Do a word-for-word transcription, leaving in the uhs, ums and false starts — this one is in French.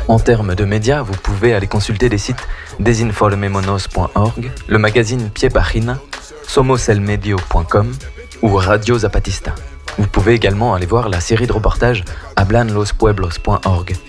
En termes de médias, vous pouvez aller consulter les sites desinformemonos point org, le magazine Pie Pagina, somoselmedio point com ou Radio Zapatista. Vous pouvez également aller voir la série de reportages hablan los pueblos point org.